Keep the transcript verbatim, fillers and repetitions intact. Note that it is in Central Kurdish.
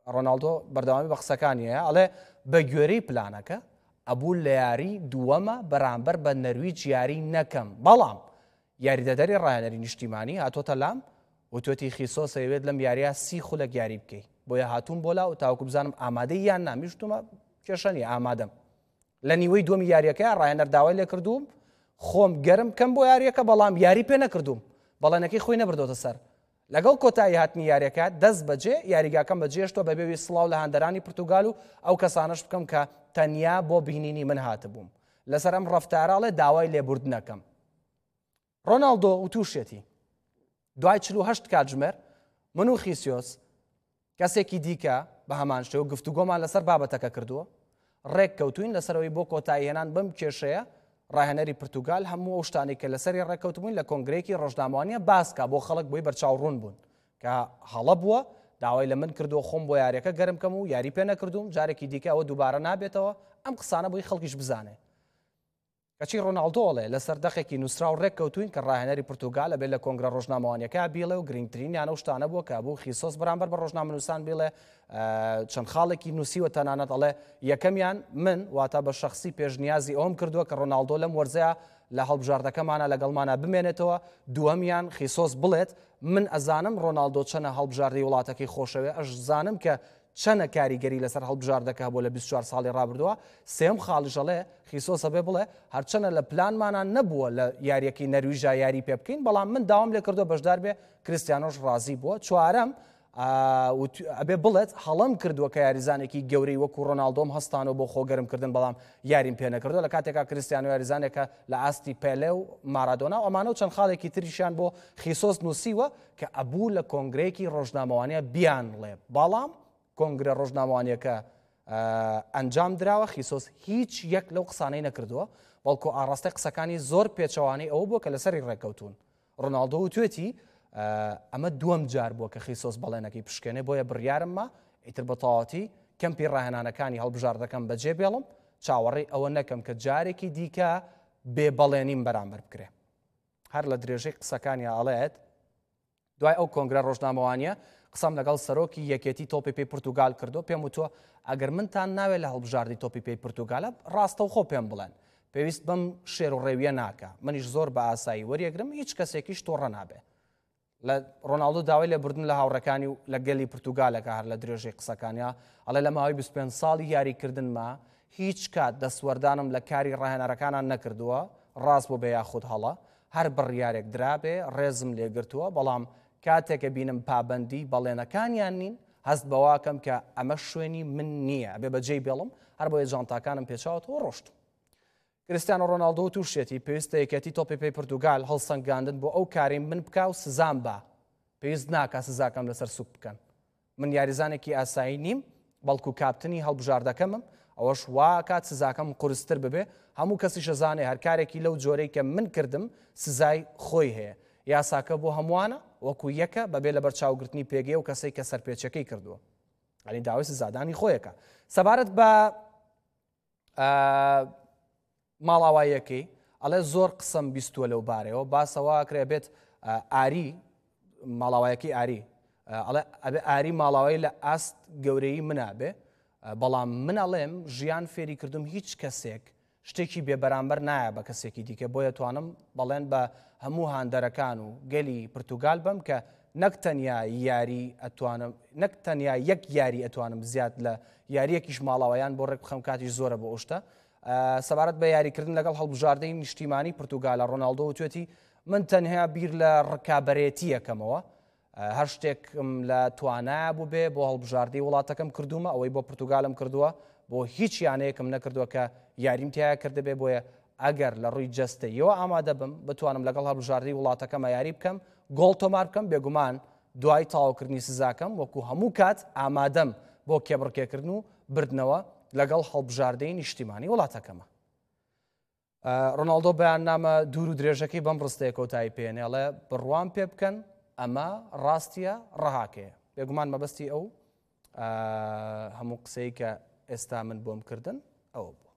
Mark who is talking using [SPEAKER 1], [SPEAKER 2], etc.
[SPEAKER 1] ڕۆناڵدۆ بەردەوامی بە قسەکانیە ئەڵێ بە گوێرەی پلانەکە ئەبوو لە یاری دووەمە بەرامبەر بە نەرویج یاری نەکەم بەڵام یاریدەدەری ڕاهێنەری نیشتیمانی هاتۆتە لام وتوێتی خیسۆس ئەوێت لەم یاریە سی خولەک یاری بکەی بۆیە هاتووم بۆ لا و تاوکو بزانم ئامادەی یان نامیشتومە کێشەنی ئامادەم لە نیوەی دووەمی یاریەکە ڕاهێنەر داوای لێ کردووم خۆم گەرم کەم بۆ یاریەکە بەڵام یاری پێ نەکردووم بەڵێنەکەی خۆی نەبردۆتە سەر لەگەڵ کۆتایی هاتنی یاریەکە دەست بەجێ یاریگاکەم بەجێشتۆ بەبێوی سڵاو لە هەندەرانی پرتوگال و ئەو کەسانش بکەم کە تەنیا بۆ بینینی من هاتبووم لەسەر ئەم ڕەفتاراڵێ داوای لێبوردنەکەم ڕۆناڵدۆ و تووشێتی دوای چل و هەشت کاتژمێر من و خیسیۆس کەسێکی دیکە بە هەمان شێوە گفتوگۆمان لەسەر بابەتەکە کردووە ڕێک کەوتوین لەسەرەوەی بۆ کۆتایی هێنان بەم کێشەیە ڕاهێنەری پرتوگال هەموو ئەو شتانی کە لەسەری ڕێککەوتبووین لە کۆنگرێکی ڕۆژنامەوانیە باسکە بۆ خەڵک بۆی بەرچاوڕوون بوون کە هەڵە بووە داوای لە من کردو خۆم بۆ یاریەکە گەرم کەم و یاری پێ نەکردوم جارێکی دیکە ئەوە دووبارە نابێتەوە ئەم قسانە بۆی خەڵکیش بزانێ کەچی ڕۆناڵدۆڵێ لەسەر دەقێکی نووسرا و ڕێککەوتوین کە ڕاهێنەری پرتوگال لەبێت لە کۆنگرە ڕۆژنامەوانیەکە بیڵێ و گرنگترین یانە شتانە بووە کە بوو خیسۆس بەرامبەر بە ڕۆژنامەنووسان بیڵێ چەند خاڵێکی نووسیوە تەنانەت ئەڵێ یەکەمیان من واتە بە شخصی پێشنیازی ئەوم کردووە کە ڕۆناڵدۆ لەم وەرزەیە لە هەڵبژاردەکەمانە لەگەڵمانە بمێنێتەوە دووەمیان خیسۆس بڵێت من ئەزانم ڕۆناڵدۆ چەنە هەڵبژاردی وڵاتەکەی خۆشەوێ ئەش زانم کە چەنە کاریگەری لەسەر هەڵبژاردەکە بۆ لە بیست و چوار ساڵی ڕابردووە سێم خاڵیژەڵێ خیسۆسە بێ بڵێ هەرچەنە لە پلانمانان نەبووە لە یاریەکەی نەرویژا یاری پێ بکەین بەڵام من داوام لێ کردو بەشدار بێ کریستیانۆش ڕازی بووە چوارەم ئەبێ بڵێت هەڵم کردووە کە یاریزانێکی گەورەی وەکو ڕۆناڵدۆم هەستانەوە بۆ خۆگەرمکردن بەڵام یاریم پێ نەکردو لە کاتێکا کریستیان و یاریزانێکە لە ئاستی پێلێ و مارادۆنا و ئەمانە و چەند خاڵێکی تریشیان بۆ خیسۆس نووسیوە کە ئەبوو لە کۆنگرەیەکی ڕۆژنامەوانیە بیان لێ بەڵام کۆنگرە ڕۆژنامەوانیەکە ئەنجام دراوە خیسۆس هیچ یەک لەو قسانەی نەکردووە بەڵکو ئاڕاستەی قسەکانی زۆر پێچەوانەی ئەوە بووە کە لەسەری ڕێککەوتون ڕۆناڵدۆ وتوێتی ئەمە دووەم جار بووە کە خیسۆس بەڵێنەکەی پشکێنێ بۆیە بڕیارممە ئیتر بە تەواوەتی کەمپی ڕاهێنانەکانی هەڵبژاردەکەم بەجێ بێڵم چاوەڕێی ئەوە نەکەم کە جارێکی دیکە بێ بەڵێنیم بەرامبەر بکرێ هەر لە درێژەی قسەکانی ئاڵێت دوای ئەو کۆنگرە ڕۆژنامەوانیە قسەم لەگەڵ سەرۆکی یەکێتی تۆپی پێی پرتوگال کردو پێم وتووە ئەگەر منتان ناوێت لە هەڵبژاردی تۆپی پێی پرتوگالە ڕاستە و خۆ پێم بڵێن پێویست بەم شێر و ڕێویە ناکە منیش زۆر بە ئاسایی وەریەگرم هیچ کەسێکیش تۆڕە نابێ لە ڕۆناڵدۆ داوای لێبوردن لە هاوڕەکانی و لە گەلی پرتوگالەکە هەر لە درێژەی قسەکانیا ئەڵێ لە ماوەی بیست و پێنج ساڵی یاریکردنمە هیچ کات دەسوەردانم لە کاری ڕاهێنەرەکانان نەکردووە ڕاست بۆ بە یاخود هەڵە هەر بڕیارێک درابێ ڕێزم لێگرتووە بەڵام کاتێکە بینم پابندی بەڵێنەکانیان نین هەست بەواکەم کە ئەمە شوێنی من نییە بێ بەجێی بێڵم هەر بۆیە جانتاکانم پێچاوەوە ڕۆشتم کریستیانۆ ڕۆناڵدۆ تووشێتی پێویستە یەکێتی تۆپی پێی پرتوگال هەڵسەنگاندن بۆ ئەو کاریم من بکا و سزام بە پێویست ناکە سزاکەم لەسەر سوک بکەن من یاریزانێکی ئاسایی نیم بەڵکو کاپتنی هەڵبژاردەکەمم ئەوەش وا کات سزاکەم قورستر ببێ هەموو کەسی شەزانێ هەر کارێکی لەو جۆرەی کە من کردم سزای خۆی هەیە یاساکە بۆ هەمووانە وەکو یەکە بەبێ لە بەرچاوگرتنی پێگەی و کەسەی کە سەرپێچەکەی کردووە ئەنی داوای سزادانی خۆیەکە سەبارەت بە ماڵاواییەکەی ئەڵێ زۆر قسەم بیستووە لەو بارەوە باسەوە کرێ بێت ئاری ماڵاوایەکەی ئاری ئەڵێ ئەبێ ئاری ماڵاوایی لە ئاست گەورەی منابێ بەڵام من ئەڵێم ژیان فێری کردم هیچ کەسێک شتێکی بێبەرامبەر نایە بە کەسێکی دیکە بۆیە توانم بەڵێن بە هەموو هاندەرەکان و گەلی پرتوگال بم کە نەک تەنیا یاری ئەتوانم نەک تەنیا یەک یاری ئەتوانم زیاد لە یاریەکیش ماڵاوایان بۆ ڕێک بخەم کاتیش زۆرە بۆ ئەوشتە سەبارەت بە یاریکردن لەگەڵ هەڵبژاردەی نیشتیمانی پرتوگالە ڕۆناڵدۆ وتوێتی من تەنها بیر لە ڕکابەرێتی یەکەمەوە هەر شتێکم لە توانایە بوو بێ بۆ هەڵبژاردەی وڵاتەکەم کردومە ئەوەی بۆ پرتوگالم کردووە بۆ هیچ یانەیەکم نەکردووە کە یاریم تایە کردبێ بۆیە ئەگەر لە ڕووی جەستەیەوە ئامادە بم بتوانم لەگەڵ هەڵبژاردەی وڵاتەکەمە یاری بکەم گۆڵ تۆمار بکەم بێگومان دوای تاواکردنی سزاکەم وەکو هەموو کات ئامادەم بۆ کێبڕکێکردن و بردنەوە لەگەڵ هەڵبژاردەی نیشتیمانی وڵاتەکەمە ڕۆناڵدۆ بەیاننامە دوور و درێژەکەی بەم ڕستەیە کۆتایی پێێنێڵێ بڕوان پێ بکەن ئەمە ڕاستیە ڕەهاکەیە بێگومان مەبەستی ئەو هەموو قسەی کە ئێستا من بۆم کردن ئەوە بوو